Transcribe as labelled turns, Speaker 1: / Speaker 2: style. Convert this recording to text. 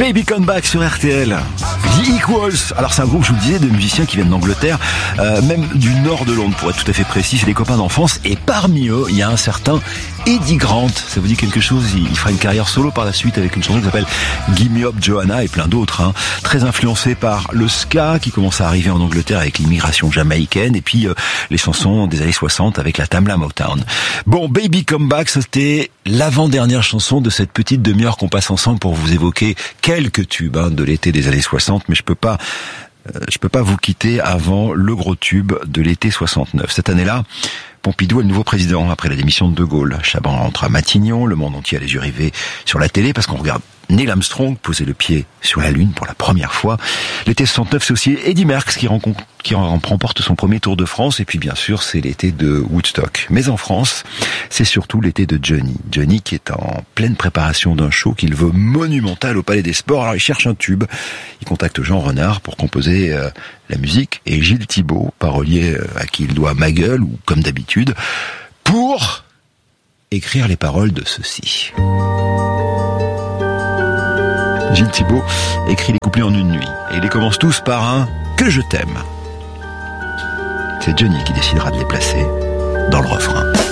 Speaker 1: Baby Come Back sur RTL. The Equals. Alors c'est un groupe, je vous le disais, de musiciens qui viennent d'Angleterre, même du nord de Londres pour être tout à fait précis. C'est des copains d'enfance et parmi eux, il y a un certain Eddie Grant. Ça vous dit quelque chose? Il fera une carrière solo par la suite avec une chanson qui s'appelle Give Me Up Joanna et plein d'autres. Très influencé par le ska qui commence à arriver en Angleterre avec l'immigration jamaïcaine et puis les chansons des années 60 avec la Tamla Motown. Bon, Baby Come Back, c'était l'avant-dernière chanson de cette petite demi-heure qu'on passe ensemble pour vous évoquer quelques tubes de l'été des années 60, mais je peux pas vous quitter avant le gros tube de l'été 69. Cette année-là, Pompidou est le nouveau président après la démission de De Gaulle. Chaban rentre à Matignon, le monde entier a les yeux rivés sur la télé parce qu'on regarde Neil Armstrong poser le pied sur la Lune pour la première fois. L'été 69, c'est aussi Eddy Merckx qui remporte son premier Tour de France. Et puis bien sûr, c'est l'été de Woodstock. Mais en France, c'est surtout l'été de Johnny. Johnny qui est en pleine préparation d'un show qu'il veut monumental au Palais des Sports. Alors il cherche un tube. Il contacte Jean Renard pour composer la musique. Et Gilles Thibault, parolier à qui il doit Ma Gueule, ou comme d'habitude, pour écrire les paroles de ceci. Gilles Thibault écrit les couplets en une nuit. Et ils les commencent tous par un « Que je t'aime ». C'est Johnny qui décidera de les placer dans le refrain.